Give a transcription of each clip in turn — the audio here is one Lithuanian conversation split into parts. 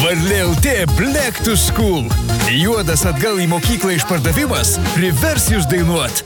Varlė.lt Black to School. Juodas atgal į mokyklą išpardavimas privers jūs dainuot.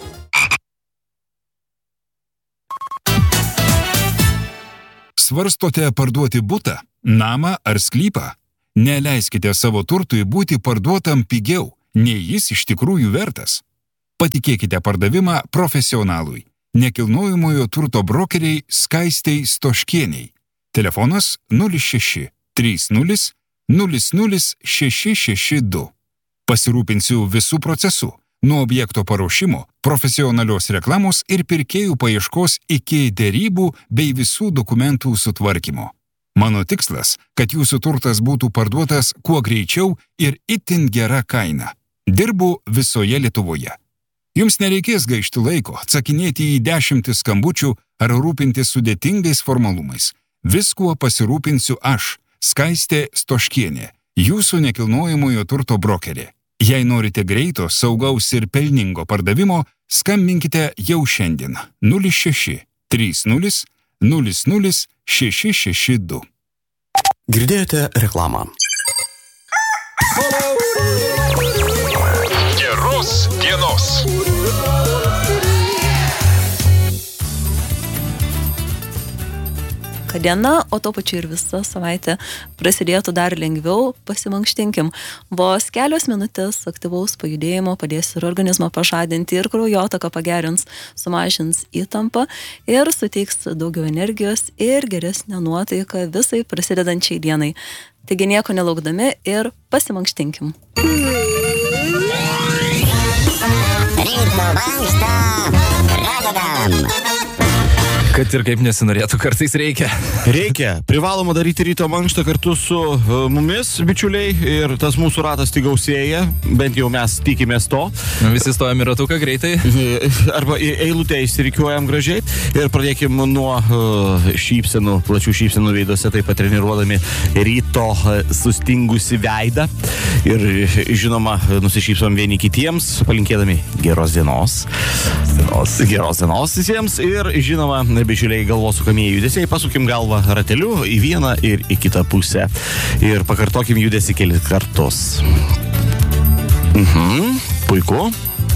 Svarstote parduoti butą, namą ar sklypą? Neleiskite savo turtui būti parduotam pigiau, nei jis iš tikrųjų vertas. Patikėkite pardavimą profesionalui. Nekilnojamojo turto brokeriai Skaistei Stoškieniai. Telefonas 06 30 00 662. Pasirūpinsiu visų procesų. Nuo objekto paruošimo, profesionalios reklamos ir pirkėjų paieškos iki derybų bei visų dokumentų sutvarkymo. Mano tikslas, kad jūsų turtas būtų parduotas kuo greičiau ir itin gera kaina. Dirbu visoje Lietuvoje. Jums nereikės gaišti laiko, atsakinėti į 10 skambučių ar rūpintis sudėtingais formalumais. Viskuo pasirūpinsiu aš, Skaistė Stoškienė, jūsų nekilnojamojo turto brokerė. Jei norite greito, saugaus ir pelningo pardavimo, skambinkite jau šiandien 06 30 00 662. Girdėjote reklamą. Geros dienos. Diena, o to pačiu ir visa savaitė prasidėtų dar lengviau, pasimankštinkim. Vos kelios minutės aktyvaus pajudėjimo padės ir organizmą pažadinti, ir kraujotaką pagerins, sumažins įtampą ir suteiks daugiau energijos ir geresnę nuotaiką visai prasidedančiai dienai. Taigi nieko nelaukdami ir pasimankštinkim. Ryto mankštą pradedam. Kad ir kaip nesinorėtų, kartais reikia. Reikia. Privaloma daryti ryto mankštą kartu su mumis, bičiuliai, ir tas mūsų ratas tik gausėja, bent jau mes tikimės to. Visi stojam į ratuką greitai. Arba į eilutę išsirikiuojam gražiai ir pradėkim nuo šypsenų, plačių šypsenų veiduose, taip pat treniruodami ryto sustingusi veidą. Ir žinoma, nusišypsom vieni kitiems, palinkėdami geros dienos. Geros dienos visiems ir žinoma, bičiuliai, galvos sukamieji judesiai, pasukim galvą rateliu į vieną ir į kitą pusę. Ir pakartokim judesį kelis kartus. Puiku.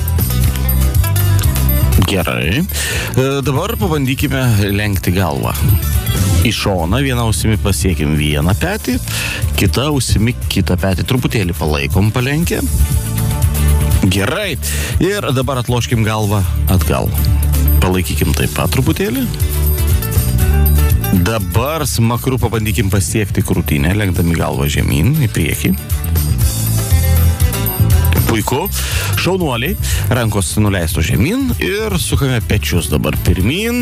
Gerai. Dabar pabandykime lenkti galvą. Į šoną vieną ausimi pasiekim vieną petį, kitą ausimi kitą petį. Truputėlį palaikom palenkę. Gerai. Ir dabar atloškim galvą atgal. Palaikykim taip pat truputėlį. Dabar smakru pabandykim pasiekti krūtinę, lenkdami galvą žemyn, į priekį. Puiku. Šaunuoliai. Rankos nuleisto žemyn ir sukame pečius dabar pirmin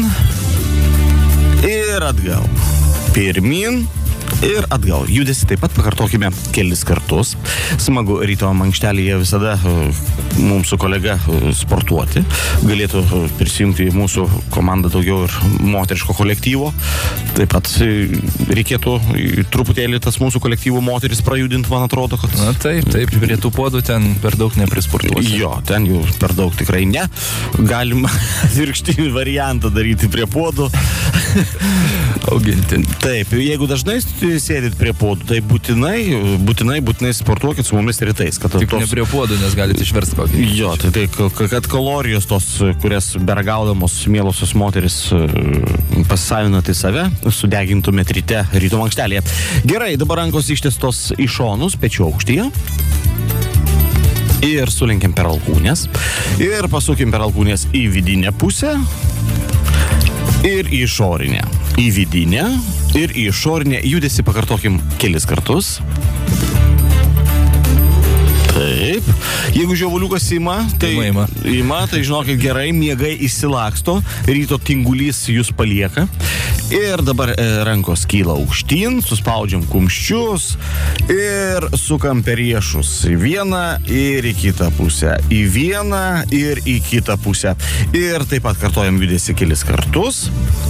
ir atgal. Pirmin ir atgal. Judesi taip pat pakartokime kelis kartus. Smagu ryto mankštelėje visada mums su kolega sportuoti. Galėtų prisijungti į mūsų komandą daugiau ir moteriško kolektyvo. Taip pat reikėtų truputėlį tas mūsų kolektyvo moteris prajudinti, man atrodo, kad... Na taip, prie tų podų ten per daug neprisportuosi. Jo, ten jau per daug tikrai ne. Galima virkštinį variantą daryti prie podų. Auginti. Taip, jeigu dažnai sėdit prie podų, tai būtinai sportuokit su mumis rytais. Tik ne prie podų, nes galite išversti kokį. Jo, tai kad kalorijos tos, kurias beragaudamos mielosios moteris pasisavinat į save, sudegintumėt ryto mankštelėje. Gerai, dabar rankos ištiestos į šonus, pečių aukštyje. Ir sulenkiam per alkūnės. Ir pasukim per alkūnės į vidinę pusę. Ir į išorinę. Į vidinę ir į išorinę judesį pakartokim kelis kartus. Taip. Jeigu žiovuliukas ima, tai žinokit gerai, miegai įsilaksto, ryto tingulys jūs palieka. Ir dabar rankos kyla aukštyn, suspaudžiam kumščius ir sukam per riešus. Į vieną ir į kitą pusę. Į vieną ir į kitą pusę. Ir taip pat kartojam judesį kelis kartus.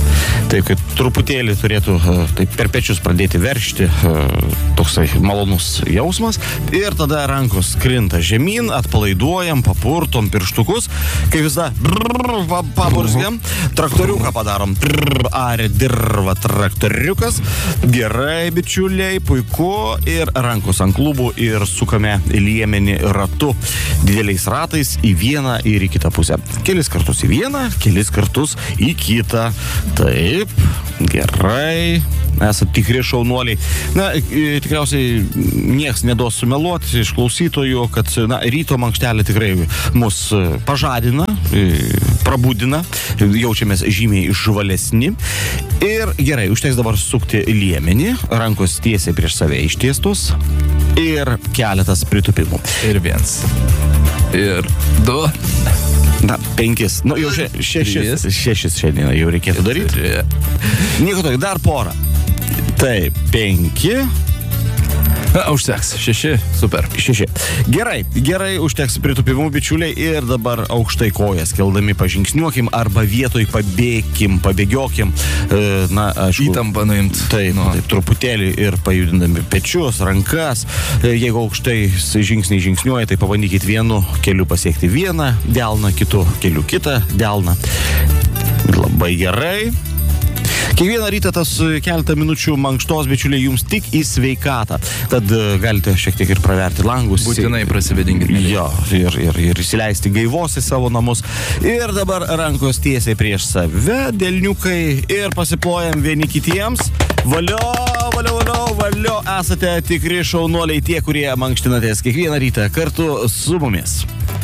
Taip, kad truputėlį turėtų taip per pečius pradėti veršti, toksai malonus jausmas. Ir tada rankos krinta žemyn, atpalaiduojam, papurtom pirštukus, kai visada paburzgiam, traktoriuką padarom. Arė dirva traktoriukas. Gerai, bičiuliai, puiku. Ir rankos ant klubų ir sukame liemenį ratu dideliais ratais į vieną ir į kitą pusę. Kelis kartus į vieną, kelis kartus į kitą. Taip, gerai. Esat tikri šaunuoliai. Na, tikriausiai nieks neduos sumeluoti iš klausytojų, kad ryto mankštelė tikrai mus pažadina, prabudina, jaučiamės žymiai žvalesni. Ir gerai, užteks dabar sukti liemenį, rankos tiesiai prieš save ištiestos ir keletas pritupimų. Ir 1. Ir 2. Na, 5. Nu, jau 6 šiandien jau reikėtų daryti. Nieko tokio, dar porą. Taip, 5. Užteks. 6. Super. 6. Gerai, užteks pritupimų, bičiuliai, ir dabar aukštai kojas keldami pažingsniuokim arba vietoj pabėgiokim. Na, aišku. Įtampą nuimt. Taip, truputėlį ir pajudindami pečius, rankas. Jeigu aukštai žingsniai žingsniuoja, tai pabandykit vienu keliu pasiekti vieną delną, kitu keliu kitą delną. Labai gerai. Kiekvieną rytą tas keletą minučių mankštos, bičiuliai, jums tik į sveikatą. Tad galite šiek tiek ir praverti langus. Būtinai prasivedinkit. Jo, ir įsileisti gaivos į savo namus. Ir dabar rankos tiesiai prieš save, delniukai, ir pasiplojam vieni kitiems. Valio, esate tikri šaunuoliai tie, kurie mankštinatės kiekvieną rytą kartu su mumis.